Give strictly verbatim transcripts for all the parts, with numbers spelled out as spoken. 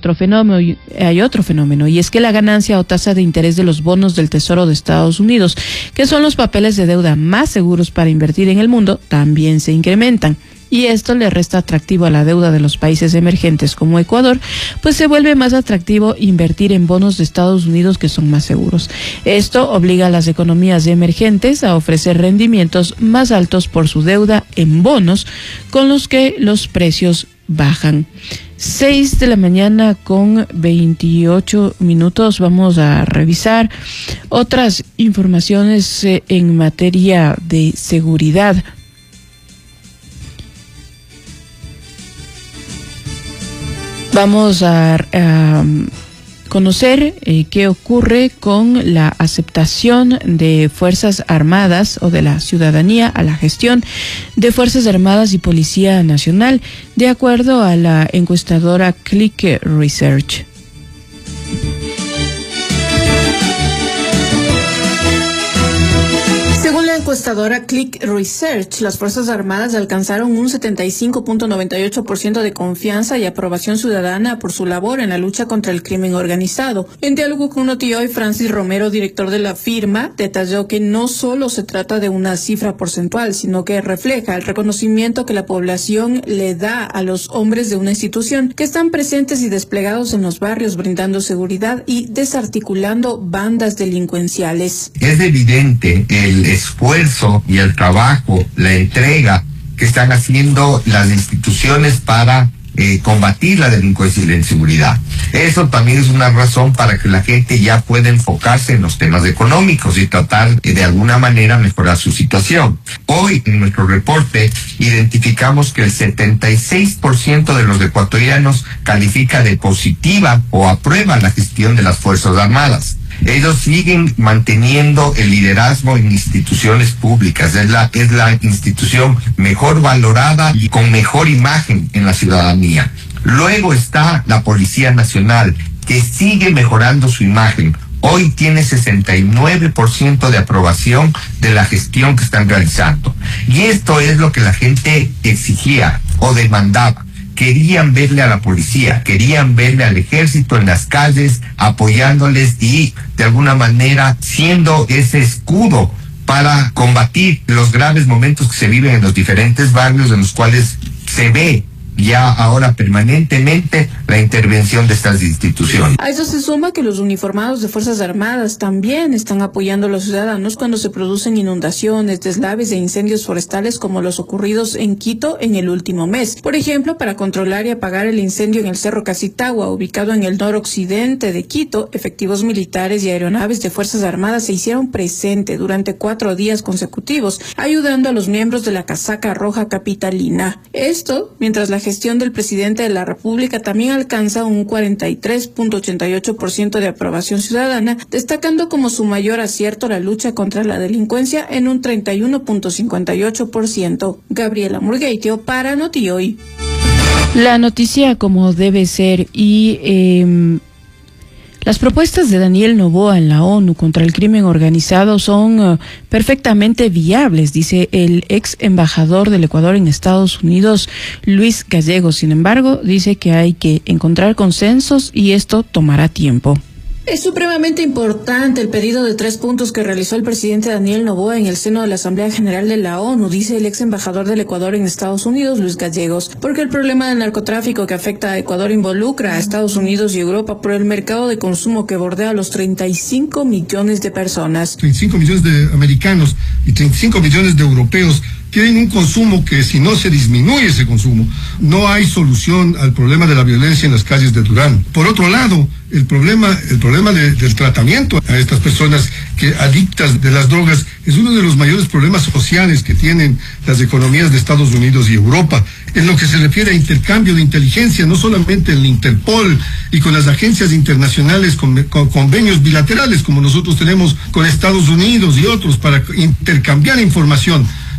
otro fenómeno, hay otro fenómeno, y es que la ganancia o tasa de interés de los bonos del Tesoro de Estados Unidos, que son los papeles de deuda más seguros para invertir en el mundo, también se incrementan. Y esto le resta atractivo a la deuda de los países emergentes como Ecuador, pues se vuelve más atractivo invertir en bonos de Estados Unidos que son más seguros. Esto obliga a las economías emergentes a ofrecer rendimientos más altos por su deuda en bonos, con los que los precios bajan. Seis de la mañana con veintiocho minutos. Vamos a revisar otras informaciones eh, en materia de seguridad. Vamos a, a conocer eh, qué ocurre con la aceptación de Fuerzas Armadas o de la ciudadanía a la gestión de Fuerzas Armadas y Policía Nacional, de acuerdo a la encuestadora Click Research. Según la encuestadora Click Research, las Fuerzas Armadas alcanzaron un setenta y cinco punto noventa y ocho por ciento de confianza y aprobación ciudadana por su labor en la lucha contra el crimen organizado. En diálogo con Notihoy, Francis Romero, director de la firma, detalló que no solo se trata de una cifra porcentual, sino que refleja el reconocimiento que la población le da a los hombres de una institución que están presentes y desplegados en los barrios, brindando seguridad y desarticulando bandas delincuenciales. Es evidente el esfuerzo y el trabajo, la entrega que están haciendo las instituciones para eh, combatir la delincuencia y la inseguridad. Eso también es una razón para que la gente ya pueda enfocarse en los temas económicos y tratar eh, de alguna manera mejorar su situación. Hoy en nuestro reporte identificamos que el setenta y seis por ciento de los ecuatorianos califica de positiva o aprueba la gestión de las Fuerzas Armadas. Ellos siguen manteniendo el liderazgo en instituciones públicas. Es la, es la institución mejor valorada y con mejor imagen en la ciudadanía. Luego está la Policía Nacional, que sigue mejorando su imagen. Hoy tiene sesenta y nueve por ciento de aprobación de la gestión que están realizando. Y esto es lo que la gente exigía o demandaba. Querían verle a la policía, querían verle al ejército en las calles, apoyándoles y de alguna manera siendo ese escudo para combatir los graves momentos que se viven en los diferentes barrios en los cuales se ve ya ahora permanentemente la intervención de estas instituciones. A eso se suma que los uniformados de Fuerzas Armadas también están apoyando a los ciudadanos cuando se producen inundaciones, deslaves e incendios forestales como los ocurridos en Quito en el último mes. Por ejemplo, para controlar y apagar el incendio en el Cerro Casitagua, ubicado en el noroccidente de Quito, efectivos militares y aeronaves de Fuerzas Armadas se hicieron presente durante cuatro días consecutivos, ayudando a los miembros de la Casaca Roja Capitalina. Esto, mientras la gestión del presidente de la República también alcanza un cuarenta y tres punto ochenta y ocho por ciento de aprobación ciudadana, destacando como su mayor acierto la lucha contra la delincuencia en un treinta y uno punto cincuenta y ocho por ciento. Gabriela Murgueitio para Notihoy. La noticia como debe ser y... Eh, Las propuestas de Daniel Noboa en la ONU contra el crimen organizado son uh, perfectamente viables, dice el ex embajador del Ecuador en Estados Unidos, Luis Gallegos. Sin embargo, dice que hay que encontrar consensos y esto tomará tiempo. Es supremamente importante el pedido de tres puntos que realizó el presidente Daniel Noboa en el seno de la Asamblea General de la ONU, dice el ex embajador del Ecuador en Estados Unidos, Luis Gallegos, porque el problema del narcotráfico que afecta a Ecuador involucra a Estados Unidos y Europa por el mercado de consumo que bordea a los treinta y cinco millones de personas. treinta y cinco millones de americanos y treinta y cinco millones de europeos tienen un consumo que, si no se disminuye ese consumo, no hay solución al problema de la violencia en las calles de Durán. Por otro lado, el problema, el problema de, del tratamiento a estas personas que adictas de las drogas es uno de los mayores problemas sociales que tienen las economías de Estados Unidos y Europa. En lo que se refiere a intercambio de inteligencia, no solamente en el Interpol y con las agencias internacionales, con, con convenios bilaterales como nosotros tenemos con Estados Unidos y otros para intercambiar información.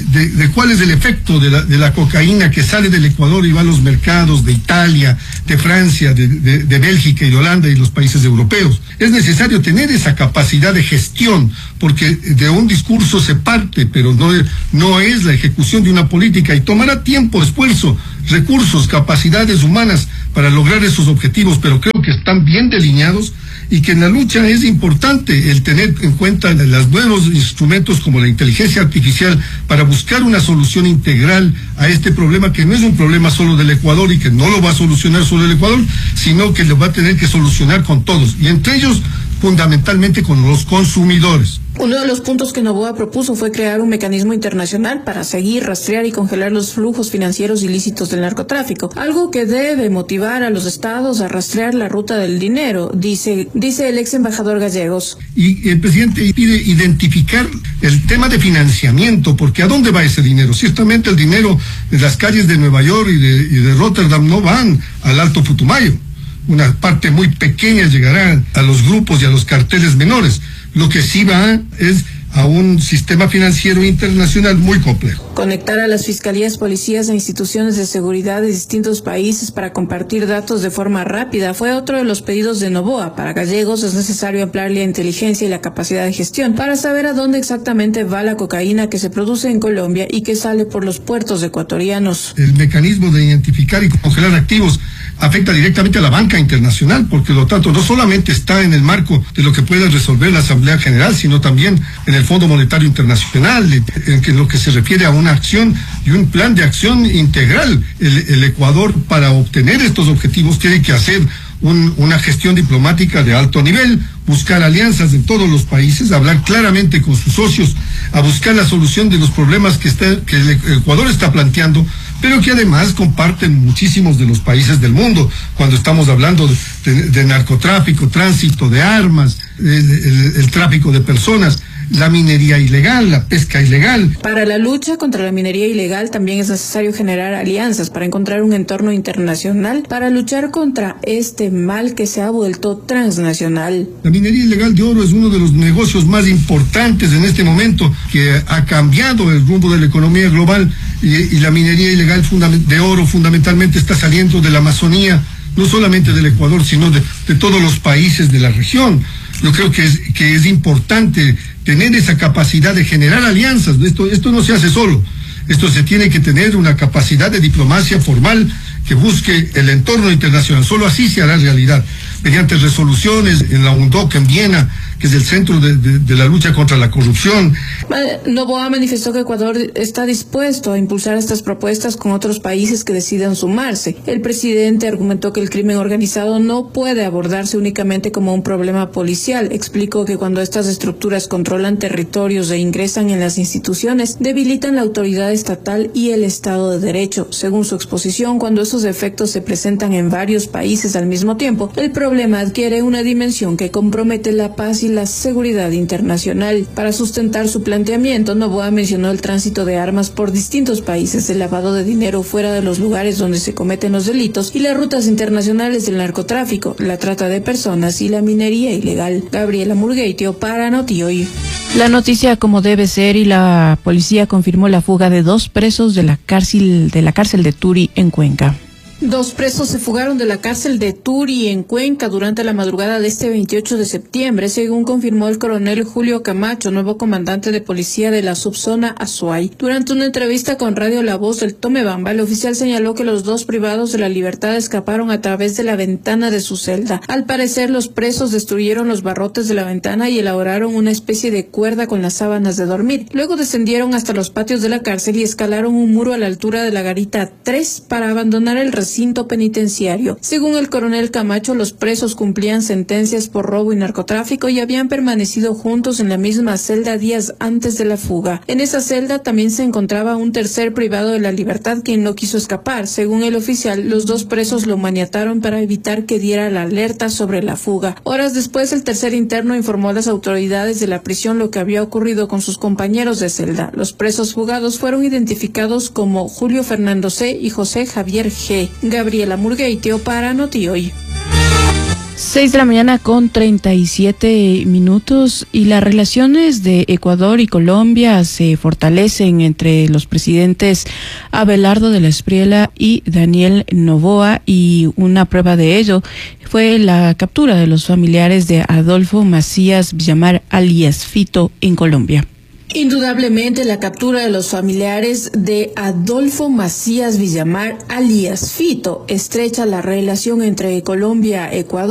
de, de cuál es el efecto de la, de la cocaína que sale del Ecuador y va a los mercados de Italia, de Francia, de, de, de Bélgica y de Holanda y los países europeos. Es necesario tener esa capacidad de gestión, porque de un discurso se parte, pero no, no es la ejecución de una política, y tomará tiempo, esfuerzo, recursos, capacidades humanas para lograr esos objetivos, pero creo que están bien delineados y que en la lucha es importante el tener en cuenta los nuevos instrumentos como la inteligencia artificial para buscar una solución integral a este problema, que no es un problema solo del Ecuador y que no lo va a solucionar solo el Ecuador, sino que lo va a tener que solucionar con todos, y entre ellos fundamentalmente con los consumidores. Uno de los puntos que Noboa propuso fue crear un mecanismo internacional para seguir, rastrear y congelar los flujos financieros ilícitos del narcotráfico, algo que debe motivar a los estados a rastrear la ruta del dinero, dice, dice el ex embajador Gallegos. Y el presidente pide identificar el tema de financiamiento, porque ¿a dónde va ese dinero? Ciertamente el dinero de las calles de Nueva York y de, y de Rotterdam no van al Alto Putumayo. Una parte muy pequeña llegará a los grupos y a los carteles menores. Lo que sí va es a un sistema financiero internacional muy complejo. Conectar a las fiscalías, policías e instituciones de seguridad de distintos países para compartir datos de forma rápida fue otro de los pedidos de Noboa. Para Gallegos es necesario ampliar la inteligencia y la capacidad de gestión para saber a dónde exactamente va la cocaína que se produce en Colombia y que sale por los puertos ecuatorianos. El mecanismo de identificar y congelar activos afecta directamente a la banca internacional, porque lo tanto no solamente está en el marco de lo que pueda resolver la Asamblea General, sino también en el Fondo Monetario Internacional, en lo que se refiere a una acción y un plan de acción integral. El, el Ecuador, para obtener estos objetivos, tiene que hacer un, una gestión diplomática de alto nivel, buscar alianzas en todos los países, hablar claramente con sus socios, a buscar la solución de los problemas que, está, que el Ecuador está planteando, pero que además comparten muchísimos de los países del mundo, cuando estamos hablando de, de, de narcotráfico, tránsito de armas, el, el, el tráfico de personas, la minería ilegal, la pesca ilegal. Para la lucha contra la minería ilegal también es necesario generar alianzas para encontrar un entorno internacional para luchar contra este mal que se ha vuelto transnacional. La minería ilegal de oro es uno de los negocios más importantes en este momento, que ha cambiado el rumbo de la economía global, y, y la minería ilegal de oro fundamentalmente está saliendo de la Amazonía, no solamente del Ecuador, sino de, de todos los países de la región. Yo creo que es, que es importante tener esa capacidad de generar alianzas. Esto, esto no se hace solo. Esto se tiene que tener una capacidad de diplomacia formal que busque el entorno internacional. Solo así se hará realidad, mediante resoluciones en la UNDOC en Viena, que es el centro de, de, de la lucha contra la corrupción. Noboa manifestó que Ecuador está dispuesto a impulsar estas propuestas con otros países que decidan sumarse. El presidente argumentó que el crimen organizado no puede abordarse únicamente como un problema policial. Explicó que cuando estas estructuras controlan territorios e ingresan en las instituciones, debilitan la autoridad estatal y el Estado de Derecho. Según su exposición, cuando esos efectos se presentan en varios países al mismo tiempo, el problema adquiere una dimensión que compromete la paz y la seguridad internacional. Para sustentar su planteamiento, Noboa mencionó el tránsito de armas por distintos países, el lavado de dinero fuera de los lugares donde se cometen los delitos y las rutas internacionales del narcotráfico, la trata de personas y la minería ilegal. Gabriela Murgueitio para Notioy. La noticia como debe ser, y la policía confirmó la fuga de dos presos de la cárcel de la cárcel de Turi en Cuenca. Dos presos se fugaron de la cárcel de Turi en Cuenca durante la madrugada de este veintiocho de septiembre, según confirmó el coronel Julio Camacho, nuevo comandante de policía de la subzona Azuay. Durante una entrevista con Radio La Voz del Tomebamba, el oficial señaló que los dos privados de la libertad escaparon a través de la ventana de su celda. Al parecer, los presos destruyeron los barrotes de la ventana y elaboraron una especie de cuerda con las sábanas de dormir. Luego descendieron hasta los patios de la cárcel y escalaron un muro a la altura de la garita tres para abandonar el recinto recinto penitenciario. Según el coronel Camacho, los presos cumplían sentencias por robo y narcotráfico y habían permanecido juntos en la misma celda días antes de la fuga. En esa celda también se encontraba un tercer privado de la libertad quien no quiso escapar. Según el oficial, los dos presos lo maniataron para evitar que diera la alerta sobre la fuga. Horas después, el tercer interno informó a las autoridades de la prisión lo que había ocurrido con sus compañeros de celda. Los presos fugados fueron identificados como Julio Fernando C. y José Javier G. Gabriela Murgueitio para Notioy. Seis de la mañana con treinta y siete minutos, y las relaciones de Ecuador y Colombia se fortalecen entre los presidentes Abelardo de la Espriella y Daniel Noboa, y una prueba de ello fue la captura de los familiares de Adolfo Macías Villamar alias Fito en Colombia. Indudablemente, la captura de los familiares de Adolfo Macías Villamar alias Fito estrecha la relación entre Colombia, Ecuador